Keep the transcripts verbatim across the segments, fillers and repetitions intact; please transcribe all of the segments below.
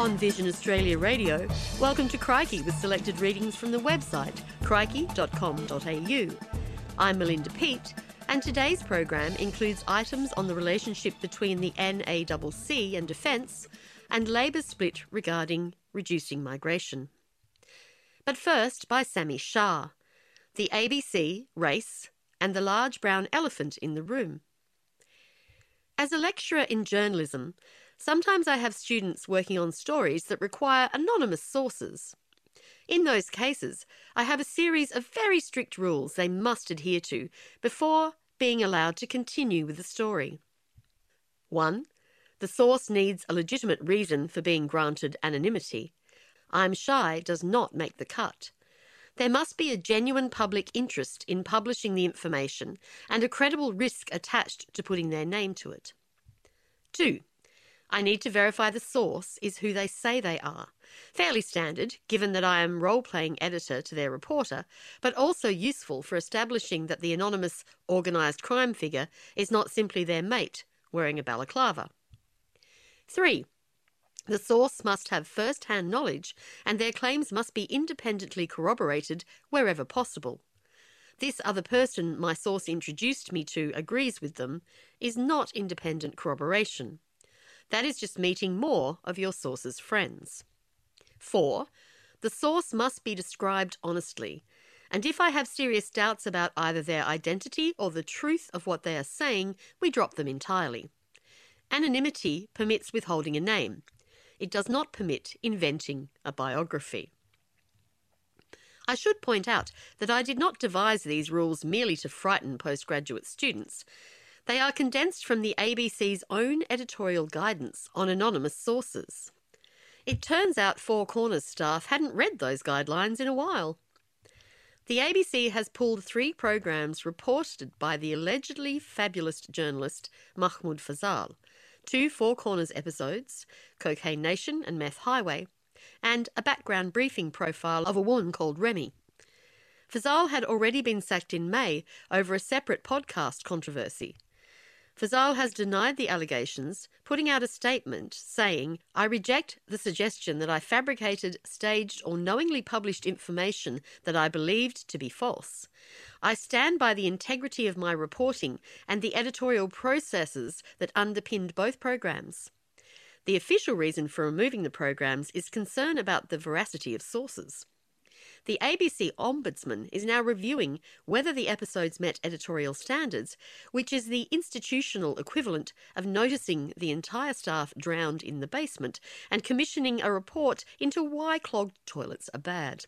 On Vision Australia Radio, welcome to Crikey with selected readings from the website crikey dot com dot a u. I'm Melinda Peet, and today's program includes items on the relationship between the N A C C and Defence and Labor's split regarding reducing migration. But first, by Sami Shah, the A B C, Race, and the Large Brown Elephant in the Room. As a lecturer in journalism, sometimes I have students working on stories that require anonymous sources. In those cases, I have a series of very strict rules they must adhere to before being allowed to continue with the story. One, the source needs a legitimate reason for being granted anonymity. I'm shy does not make the cut. There must be a genuine public interest in publishing the information and a credible risk attached to putting their name to it. Two, I need to verify the source is who they say they are. Fairly standard, given that I am role-playing editor to their reporter, but also useful for establishing that the anonymous organised crime figure is not simply their mate wearing a balaclava. Three, the source must have first-hand knowledge and their claims must be independently corroborated wherever possible. This other person my source introduced me to agrees with them is not independent corroboration. That is just meeting more of your source's friends. Four, the source must be described honestly, and if I have serious doubts about either their identity or the truth of what they are saying, we drop them entirely. Anonymity permits withholding a name. It does not permit inventing a biography. I should point out that I did not devise these rules merely to frighten postgraduate students. They are condensed from the A B C's own editorial guidance on anonymous sources. It turns out Four Corners staff hadn't read those guidelines in a while. The A B C has pulled three programs reported by the allegedly fabulous journalist Mahmoud Fazal, two Four Corners episodes, Cocaine Nation and Meth Highway, and a background briefing profile of a woman called Remy. Fazal had already been sacked in May over a separate podcast controversy. Fazal has denied the allegations, putting out a statement saying, I reject the suggestion that I fabricated, staged or knowingly published information that I believed to be false. I stand by the integrity of my reporting and the editorial processes that underpinned both programs. The official reason for removing the programs is concern about the veracity of sources. The A B C Ombudsman is now reviewing whether the episodes met editorial standards, which is the institutional equivalent of noticing the entire staff drowned in the basement and commissioning a report into why clogged toilets are bad.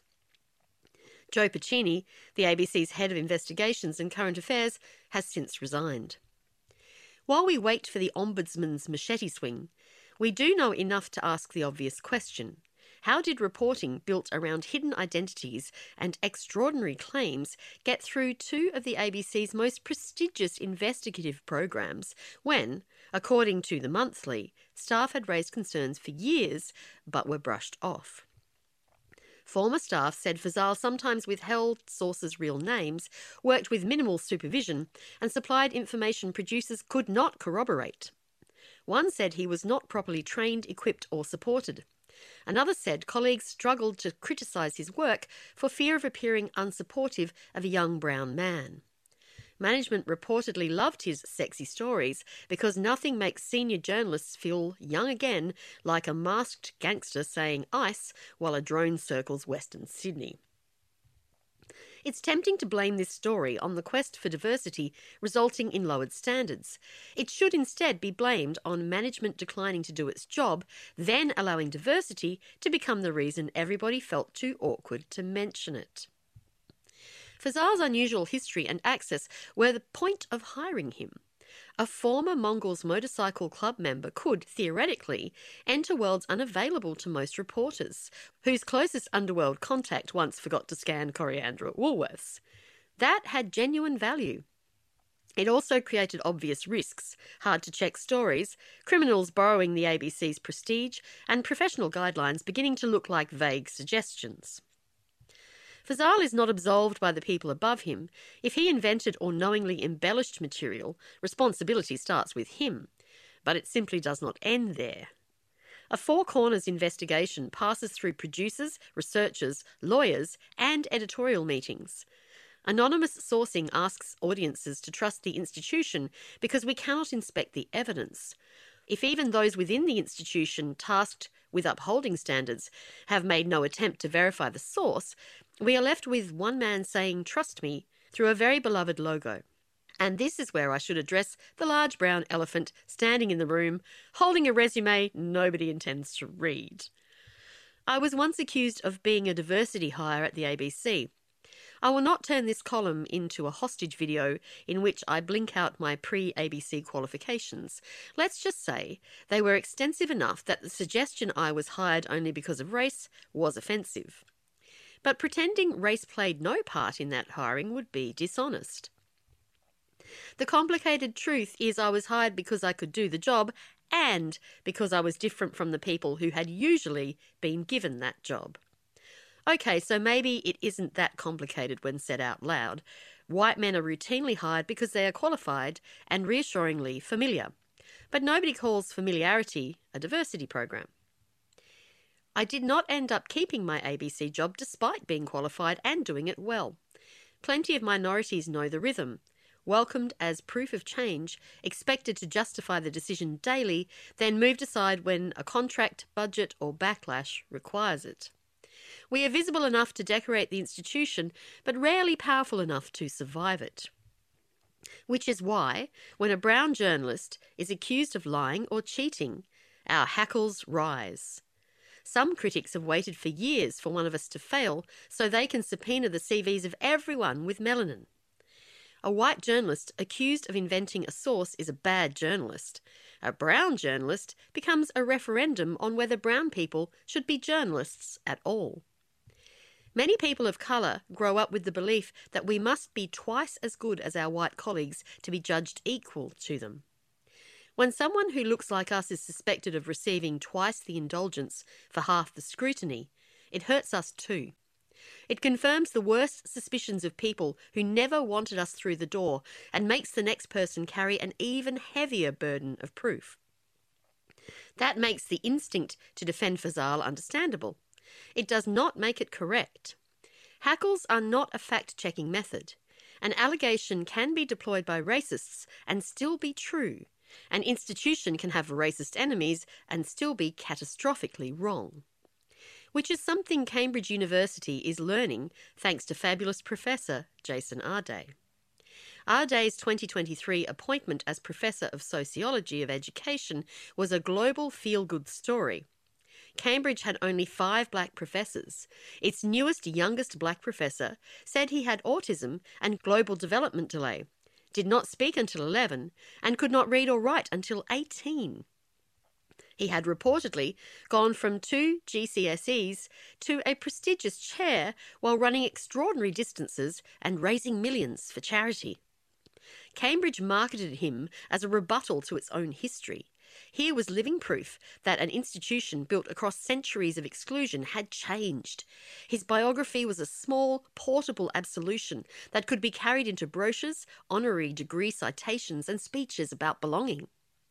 Joe Pacini, the A B C's head of investigations and current affairs, has since resigned. While we wait for the Ombudsman's machete swing, we do know enough to ask the obvious question. How did reporting built around hidden identities and extraordinary claims get through two of the A B C's most prestigious investigative programs when, according to The Monthly, staff had raised concerns for years but were brushed off? Former staff said Fazal sometimes withheld sources' real names, worked with minimal supervision, and supplied information producers could not corroborate. One said he was not properly trained, equipped or supported. Another said colleagues struggled to criticise his work for fear of appearing unsupportive of a young brown man. Management reportedly loved his sexy stories because nothing makes senior journalists feel young again like a masked gangster saying ice while a drone circles Western Sydney. It's tempting to blame this story on the quest for diversity resulting in lowered standards. It should instead be blamed on management declining to do its job, then allowing diversity to become the reason everybody felt too awkward to mention it. Fazal's unusual history and access were the point of hiring him. A former Mongols Motorcycle Club member could, theoretically, enter worlds unavailable to most reporters, whose closest underworld contact once forgot to scan coriander at Woolworths. That had genuine value. It also created obvious risks, hard-to-check stories, criminals borrowing the A B C's prestige, and professional guidelines beginning to look like vague suggestions. Fazal is not absolved by the people above him. If he invented or knowingly embellished material, responsibility starts with him. But it simply does not end there. A Four Corners investigation passes through producers, researchers, lawyers, and editorial meetings. Anonymous sourcing asks audiences to trust the institution because we cannot inspect the evidence. If even those within the institution tasked with upholding standards have made no attempt to verify the source, we are left with one man saying, "Trust me," through a very beloved logo. And this is where I should address the large brown elephant standing in the room, holding a resume nobody intends to read. I was once accused of being a diversity hire at the A B C. I will not turn this column into a hostage video in which I blink out my pre-A B C qualifications. Let's just say they were extensive enough that the suggestion I was hired only because of race was offensive. But pretending race played no part in that hiring would be dishonest. The complicated truth is I was hired because I could do the job and because I was different from the people who had usually been given that job. Okay, so maybe it isn't that complicated when said out loud. White men are routinely hired because they are qualified and reassuringly familiar. But nobody calls familiarity a diversity program. I did not end up keeping my A B C job despite being qualified and doing it well. Plenty of minorities know the rhythm. Welcomed as proof of change, expected to justify the decision daily, then moved aside when a contract, budget or backlash requires it. We are visible enough to decorate the institution, but rarely powerful enough to survive it. Which is why, when a brown journalist is accused of lying or cheating, our hackles rise. Some critics have waited for years for one of us to fail so they can subpoena the C Vs of everyone with melanin. A white journalist accused of inventing a source is a bad journalist. A brown journalist becomes a referendum on whether brown people should be journalists at all. Many people of colour grow up with the belief that we must be twice as good as our white colleagues to be judged equal to them. When someone who looks like us is suspected of receiving twice the indulgence for half the scrutiny, it hurts us too. It confirms the worst suspicions of people who never wanted us through the door and makes the next person carry an even heavier burden of proof. That makes the instinct to defend Fazal understandable. It does not make it correct. Hackles are not a fact-checking method. An allegation can be deployed by racists and still be true. An institution can have racist enemies and still be catastrophically wrong. Which is something Cambridge University is learning thanks to fabulous Professor Jason Arday. Arday's twenty twenty-three appointment as Professor of Sociology of Education was a global feel-good story. Cambridge had only five black professors. Its newest, youngest black professor said he had autism and global development delay, did not speak until eleven, and could not read or write until eighteen. He had reportedly gone from two G C S Es to a prestigious chair while running extraordinary distances and raising millions for charity. Cambridge marketed him as a rebuttal to its own history. Here was living proof that an institution built across centuries of exclusion had changed. His biography was a small, portable absolution that could be carried into brochures, honorary degree citations and speeches about belonging.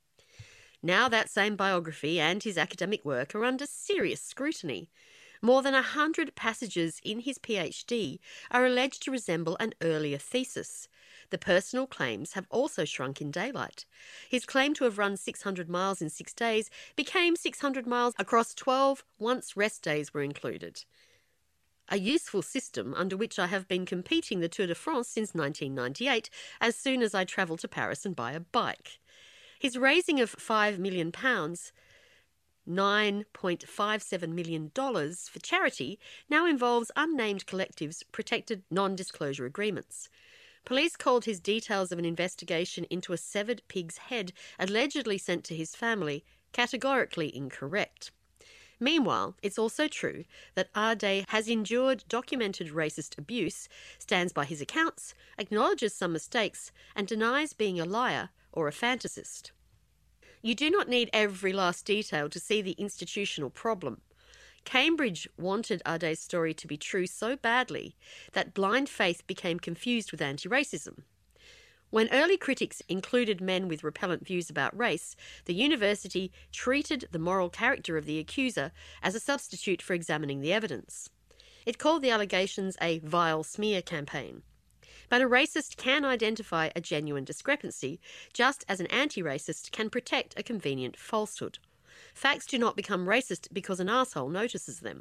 Now that same biography and his academic work are under serious scrutiny. More than a hundred passages in his PhD are alleged to resemble an earlier thesis. The personal claims have also shrunk in daylight. His claim to have run six hundred miles in six days became six hundred miles across twelve once rest days were included. A useful system under which I have been competing the Tour de France since nineteen ninety-eight as soon as I travel to Paris and buy a bike. His raising of five million pounds, nine point five seven million dollars for charity, now involves unnamed collectives' protected non-disclosure agreements. Police called his details of an investigation into a severed pig's head allegedly sent to his family categorically incorrect. Meanwhile, it's also true that Arday has endured documented racist abuse, stands by his accounts, acknowledges some mistakes, and denies being a liar or a fantasist. You do not need every last detail to see the institutional problem. Cambridge wanted Arday's story to be true so badly that blind faith became confused with anti-racism. When early critics included men with repellent views about race, the university treated the moral character of the accuser as a substitute for examining the evidence. It called the allegations a vile smear campaign. But a racist can identify a genuine discrepancy, just as an anti-racist can protect a convenient falsehood. Facts do not become racist because an asshole notices them.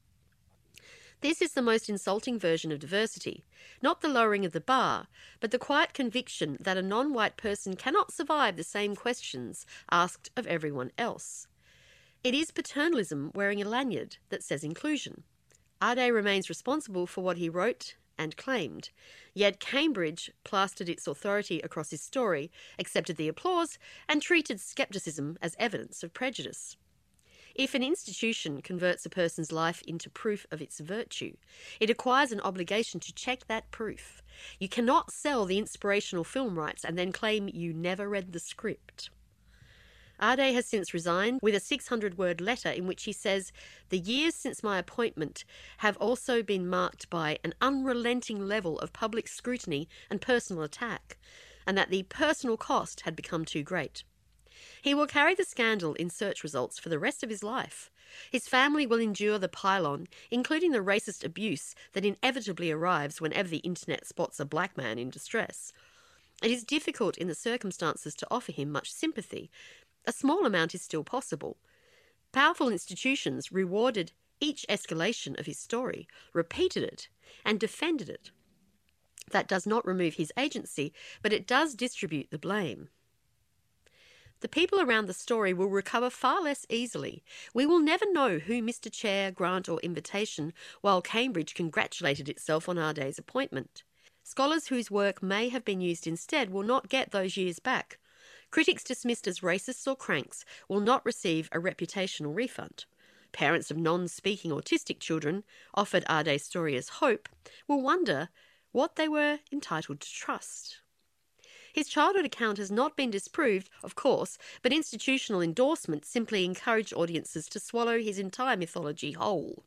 This is the most insulting version of diversity, not the lowering of the bar, but the quiet conviction that a non-white person cannot survive the same questions asked of everyone else. It is paternalism wearing a lanyard that says inclusion. Ade remains responsible for what he wrote and claimed, yet Cambridge plastered its authority across his story, accepted the applause, and treated scepticism as evidence of prejudice. If an institution converts a person's life into proof of its virtue, it acquires an obligation to check that proof. You cannot sell the inspirational film rights and then claim you never read the script. Ade has since resigned with a six hundred word letter in which he says, "The years since my appointment have also been marked by an unrelenting level of public scrutiny and personal attack, and that the personal cost had become too great." He will carry the scandal in search results for the rest of his life. His family will endure the pylon, including the racist abuse that inevitably arrives whenever the internet spots a black man in distress. It is difficult in the circumstances to offer him much sympathy. A small amount is still possible. Powerful institutions rewarded each escalation of his story, repeated it, and defended it. That does not remove his agency, but it does distribute the blame. The people around the story will recover far less easily. We will never know who Mister Chair, grant or invitation, while Cambridge congratulated itself on Ade's appointment. Scholars whose work may have been used instead will not get those years back. Critics dismissed as racists or cranks will not receive a reputational refund. Parents of non-speaking autistic children, offered Ade's story as hope, will wonder what they were entitled to trust. His childhood account has not been disproved, of course, but institutional endorsement simply encouraged audiences to swallow his entire mythology whole.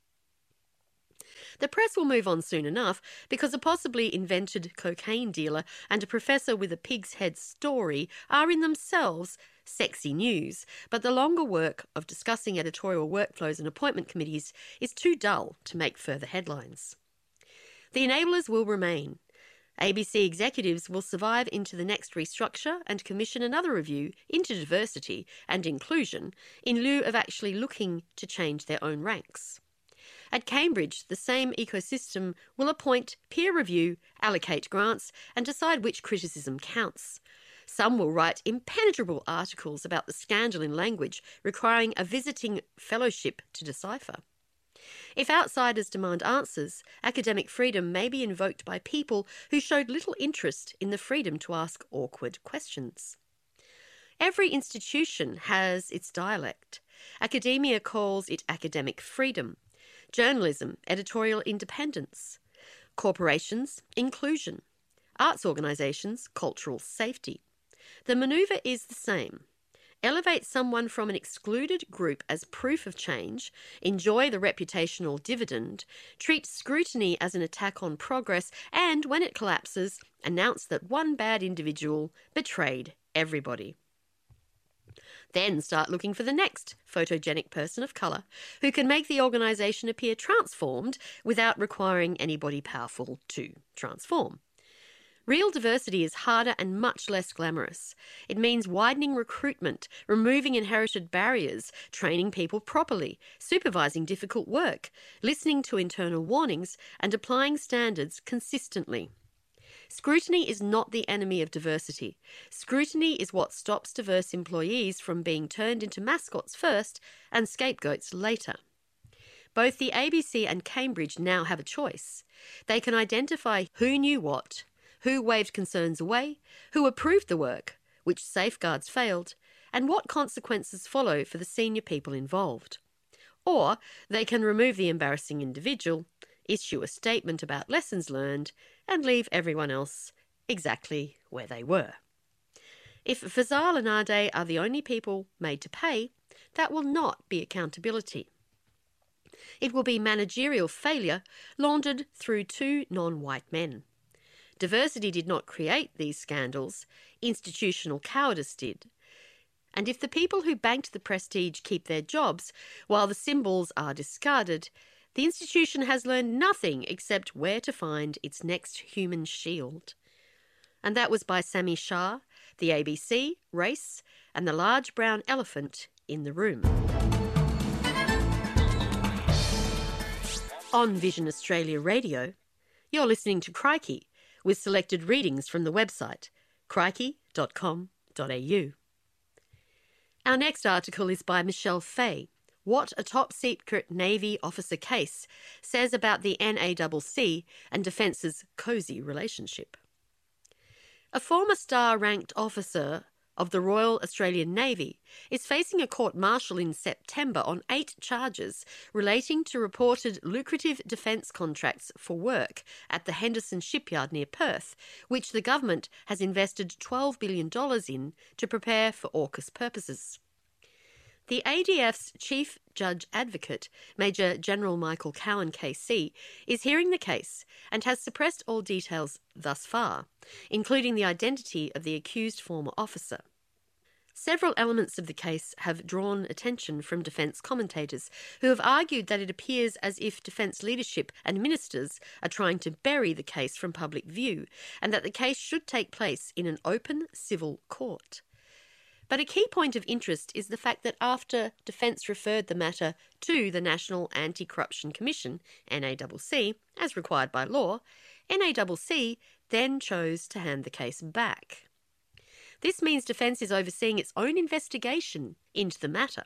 The press will move on soon enough because a possibly invented cocaine dealer and a professor with a pig's head story are in themselves sexy news, but the longer work of discussing editorial workflows and appointment committees is too dull to make further headlines. The enablers will remain. A B C executives will survive into the next restructure and commission another review into diversity and inclusion in lieu of actually looking to change their own ranks. At Cambridge, the same ecosystem will appoint, peer review, allocate grants, and decide which criticism counts. Some will write impenetrable articles about the scandal in language, requiring a visiting fellowship to decipher. If outsiders demand answers, academic freedom may be invoked by people who showed little interest in the freedom to ask awkward questions. Every institution has its dialect. Academia calls it academic freedom. Journalism, editorial independence. Corporations, inclusion. Arts organisations, cultural safety. The manoeuvre is the same. Elevate someone from an excluded group as proof of change, enjoy the reputational dividend, treat scrutiny as an attack on progress, and, when it collapses, announce that one bad individual betrayed everybody. Then start looking for the next photogenic person of colour who can make the organisation appear transformed without requiring anybody powerful to transform. Real diversity is harder and much less glamorous. It means widening recruitment, removing inherited barriers, training people properly, supervising difficult work, listening to internal warnings, and applying standards consistently. Scrutiny is not the enemy of diversity. Scrutiny is what stops diverse employees from being turned into mascots first and scapegoats later. Both the A B C and Cambridge now have a choice. They can identify who knew what, who waved concerns away, who approved the work, which safeguards failed, and what consequences follow for the senior people involved. Or they can remove the embarrassing individual, issue a statement about lessons learned, and leave everyone else exactly where they were. If Faisal and Ade are the only people made to pay, that will not be accountability. It will be managerial failure laundered through two non-white men. Diversity did not create these scandals, institutional cowardice did. And if the people who banked the prestige keep their jobs while the symbols are discarded, the institution has learned nothing except where to find its next human shield. And that was by Sami Shah, the A B C, Race, and the large brown elephant in the room. On Vision Australia Radio, you're listening to Crikey, with selected readings from the website crikey dot com dot a u. Our next article is by Michelle Fay. What a top-secret Navy officer case says about the N A C C and Defence's cosy relationship. A former star-ranked officer of the Royal Australian Navy is facing a court-martial in September on eight charges relating to reported lucrative defence contracts for work at the Henderson shipyard near Perth, which the government has invested twelve billion dollars in to prepare for AUKUS purposes. The A D F's Chief Judge Advocate, Major General Michael Cowan K C, is hearing the case and has suppressed all details thus far, including the identity of the accused former officer. Several elements of the case have drawn attention from defence commentators, who have argued that it appears as if defence leadership and ministers are trying to bury the case from public view, and that the case should take place in an open civil court. But a key point of interest is the fact that after Defence referred the matter to the National Anti-Corruption Commission, N A C C, as required by law, N A C C then chose to hand the case back. This means Defence is overseeing its own investigation into the matter.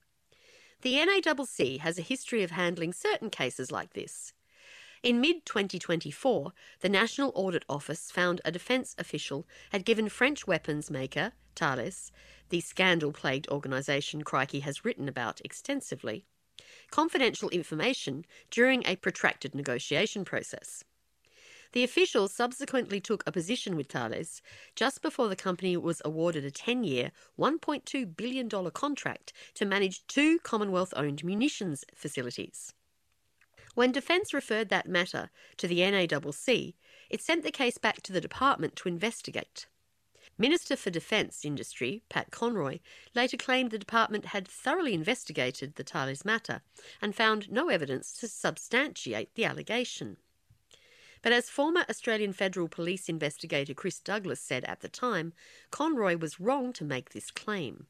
The N A C C has a history of handling certain cases like this. In mid twenty twenty-four, the National Audit Office found a defence official had given French weapons maker, Thales, the scandal-plagued organisation Crikey has written about extensively, confidential information during a protracted negotiation process. The official subsequently took a position with Thales just before the company was awarded a ten-year, one point two billion dollars contract to manage two Commonwealth-owned munitions facilities. When Defence referred that matter to the N A C C, it sent the case back to the department to investigate. Minister for Defence Industry, Pat Conroy, later claimed the department had thoroughly investigated the Thales matter and found no evidence to substantiate the allegation. But as former Australian Federal Police investigator Chris Douglas said at the time, Conroy was wrong to make this claim.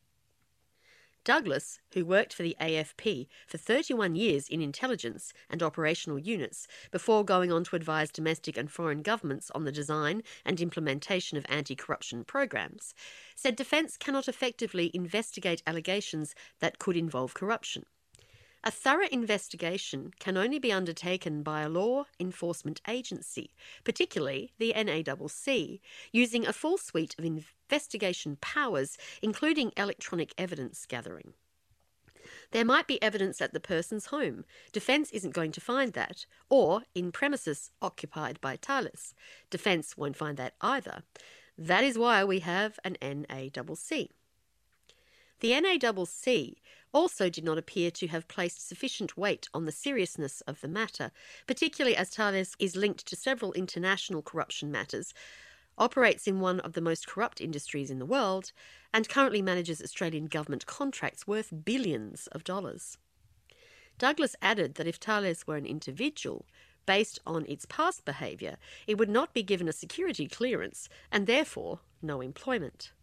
Douglas, who worked for the A F P for thirty-one years in intelligence and operational units before going on to advise domestic and foreign governments on the design and implementation of anti-corruption programs, said Defence cannot effectively investigate allegations that could involve corruption. A thorough investigation can only be undertaken by a law enforcement agency, particularly the N A C C, using a full suite of investigation powers, including electronic evidence gathering. There might be evidence at the person's home. Defence isn't going to find that. Or in premises occupied by Thales. Defence won't find that either. That is why we have an N A C C. The N A C C also did not appear to have placed sufficient weight on the seriousness of the matter, particularly as Thales is linked to several international corruption matters, operates in one of the most corrupt industries in the world, and currently manages Australian government contracts worth billions of dollars. Douglas added that if Thales were an individual, based on its past behaviour, it would not be given a security clearance and therefore no employment.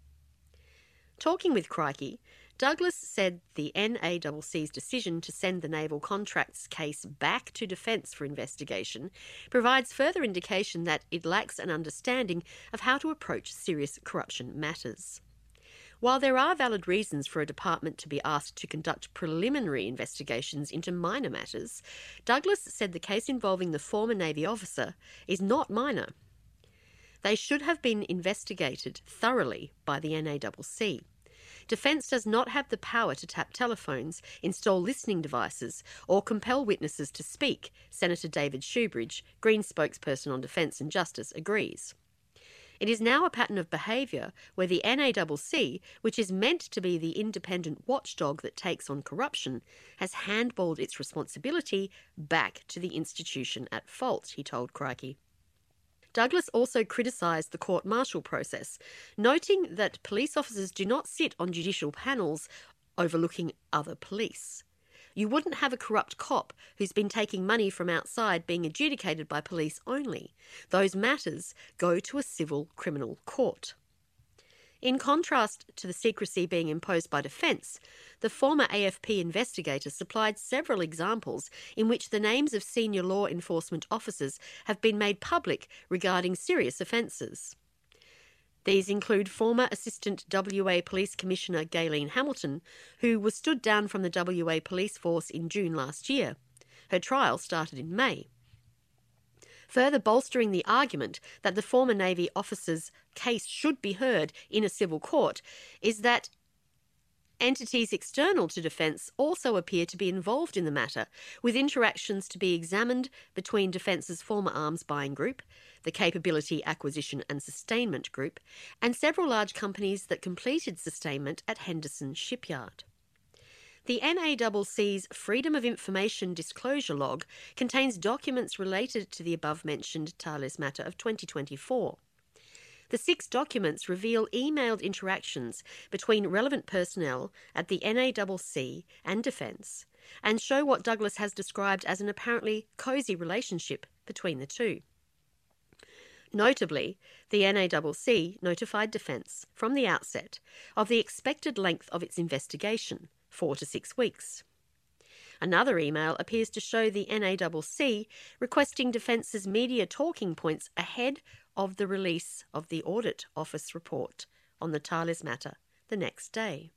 Talking with Crikey, Douglas said the N A C C's decision to send the naval contracts case back to Defence for investigation provides further indication that it lacks an understanding of how to approach serious corruption matters. While there are valid reasons for a department to be asked to conduct preliminary investigations into minor matters, Douglas said the case involving the former Navy officer is not minor. They should have been investigated thoroughly by the N A C C. Defence does not have the power to tap telephones, install listening devices, or compel witnesses to speak, Senator David Shoebridge, Greens spokesperson on Defence and Justice, agrees. It is now a pattern of behaviour where the N A C C, which is meant to be the independent watchdog that takes on corruption, has handballed its responsibility back to the institution at fault, he told Crikey. Douglas also criticised the court-martial process, noting that police officers do not sit on judicial panels overlooking other police. You wouldn't have a corrupt cop who's been taking money from outside being adjudicated by police only. Those matters go to a civil criminal court. In contrast to the secrecy being imposed by defence, the former A F P investigator supplied several examples in which the names of senior law enforcement officers have been made public regarding serious offences. These include former Assistant W A Police Commissioner Gayleen Hamilton, who was stood down from the W A Police Force in June last year. Her trial started in May. Further bolstering the argument that the former Navy officer's case should be heard in a civil court is that entities external to Defence also appear to be involved in the matter, with interactions to be examined between Defence's former arms buying group, the Capability Acquisition and Sustainment Group, and several large companies that completed sustainment at Henderson Shipyard. The N A C C's Freedom of Information Disclosure Log contains documents related to the above-mentioned Thales matter of twenty twenty-four. The six documents reveal emailed interactions between relevant personnel at the N A C C and Defence and show what Douglas has described as an apparently cosy relationship between the two. Notably, the N A C C notified Defence from the outset of the expected length of its investigation, four to six weeks. Another email appears to show the N A C C requesting Defence's media talking points ahead of the release of the Audit Office report on the Thales matter the next day.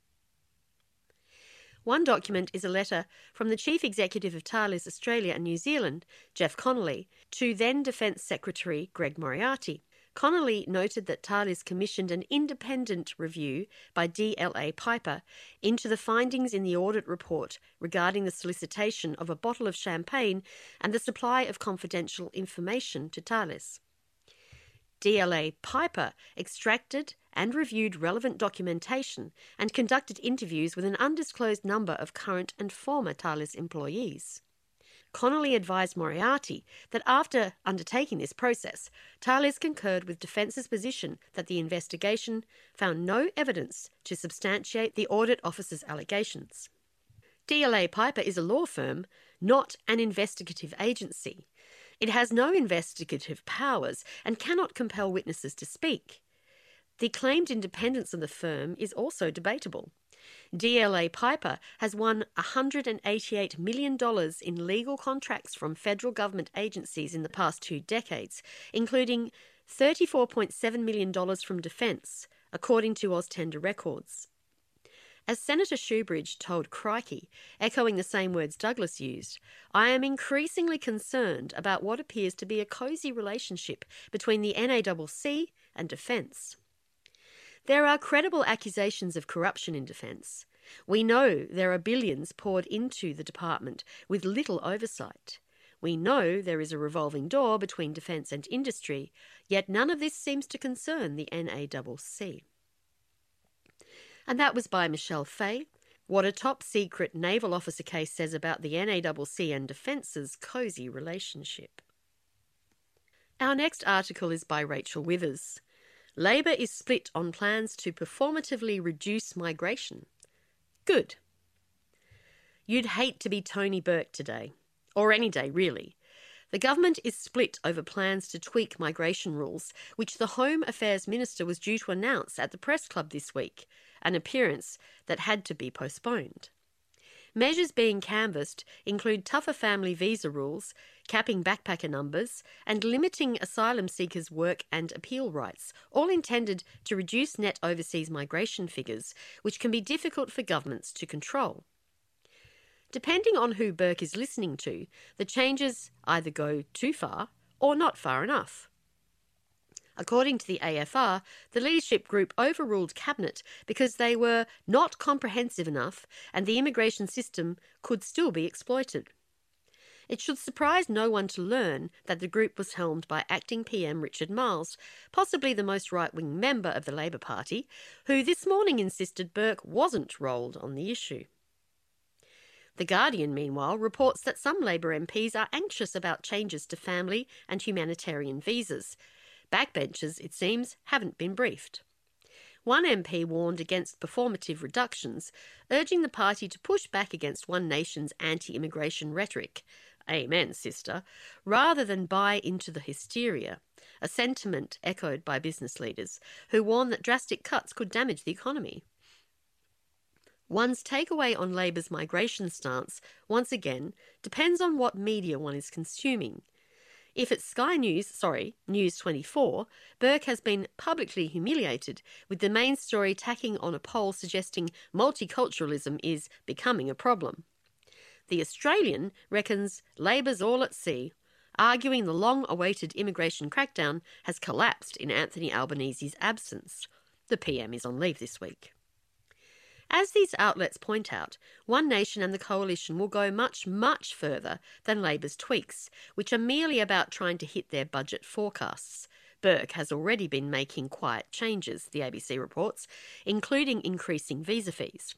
One document is a letter from the Chief Executive of Thales Australia and New Zealand, Jeff Connolly, to then Defence Secretary Greg Moriarty. Connolly noted that Thales commissioned an independent review by D L A Piper into the findings in the audit report regarding the solicitation of a bottle of champagne and the supply of confidential information to Thales. D L A Piper extracted and reviewed relevant documentation and conducted interviews with an undisclosed number of current and former Thales employees. Connolly advised Moriarty that after undertaking this process, Thales concurred with Defence's position that the investigation found no evidence to substantiate the audit officer's allegations. D L A Piper is a law firm, not an investigative agency. It has no investigative powers and cannot compel witnesses to speak. The claimed independence of the firm is also debatable. D L A Piper has won one hundred eighty-eight million dollars in legal contracts from federal government agencies in the past two decades, including thirty-four point seven million dollars from Defence, according to AusTender records. As Senator Shoebridge told Crikey, echoing the same words Douglas used, I am increasingly concerned about what appears to be a cosy relationship between the N A C C and Defence. There are credible accusations of corruption in Defence. We know there are billions poured into the department with little oversight. We know there is a revolving door between Defence and industry, yet none of this seems to concern the N A C C. And that was by Michelle Fay. What a top-secret naval officer case says about the N A C C and Defence's cosy relationship. Our next article is by Rachel Withers. Labor is split on plans to performatively reduce migration. Good. You'd hate to be Tony Burke today, or any day really. The government is split over plans to tweak migration rules, which the Home Affairs Minister was due to announce at the Press Club this week, an appearance that had to be postponed. Measures being canvassed include tougher family visa rules, capping backpacker numbers, and limiting asylum seekers' work and appeal rights, all intended to reduce net overseas migration figures, which can be difficult for governments to control. Depending on who Burke is listening to, the changes either go too far or not far enough. According to the A F R, the leadership group overruled Cabinet because they were not comprehensive enough and the immigration system could still be exploited. It should surprise no one to learn that the group was helmed by Acting P M Richard Marles, possibly the most right-wing member of the Labor Party, who this morning insisted Burke wasn't rolled on the issue. The Guardian, meanwhile, reports that some Labor M Ps are anxious about changes to family and humanitarian visas. Backbenchers, it seems, haven't been briefed. One M P warned against performative reductions, urging the party to push back against One Nation's anti-immigration rhetoric, amen, sister, rather than buy into the hysteria, a sentiment echoed by business leaders who warn that drastic cuts could damage the economy. One's takeaway on Labor's migration stance, once again, depends on what media one is consuming. If it's Sky News, sorry, News twenty-four, Burke has been publicly humiliated, with the main story tacking on a poll suggesting multiculturalism is becoming a problem. The Australian reckons Labor's all at sea, arguing the long-awaited immigration crackdown has collapsed in Anthony Albanese's absence. The P M is on leave this week. As these outlets point out, One Nation and the Coalition will go much, much further than Labor's tweaks, which are merely about trying to hit their budget forecasts. Burke has already been making quiet changes, the A B C reports, including increasing visa fees.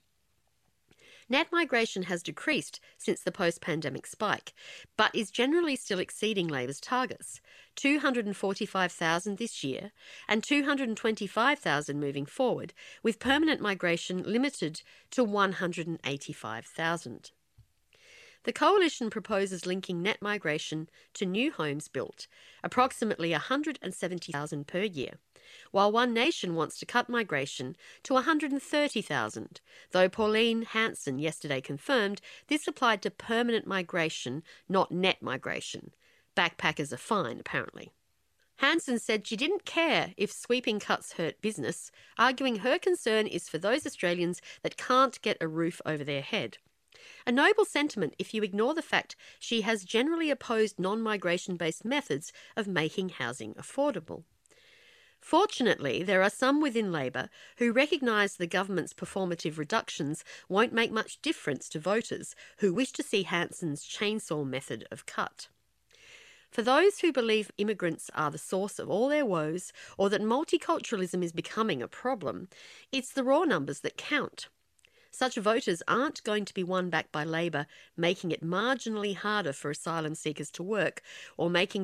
Net migration has decreased since the post-pandemic spike, but is generally still exceeding Labor's targets, two hundred forty-five thousand this year and two hundred twenty-five thousand moving forward, with permanent migration limited to one hundred eighty-five thousand. The Coalition proposes linking net migration to new homes built, approximately one hundred seventy thousand per year, while One Nation wants to cut migration to one hundred thirty thousand, though Pauline Hanson yesterday confirmed this applied to permanent migration, not net migration. Backpackers are fine, apparently. Hanson said she didn't care if sweeping cuts hurt business, arguing her concern is for those Australians that can't get a roof over their head. A noble sentiment if you ignore the fact she has generally opposed non-migration-based methods of making housing affordable. Fortunately, there are some within Labor who recognise the government's performative reductions won't make much difference to voters who wish to see Hanson's chainsaw method of cut. For those who believe immigrants are the source of all their woes or that multiculturalism is becoming a problem, it's the raw numbers that count. Such voters aren't going to be won back by Labor making it marginally harder for asylum seekers to work or making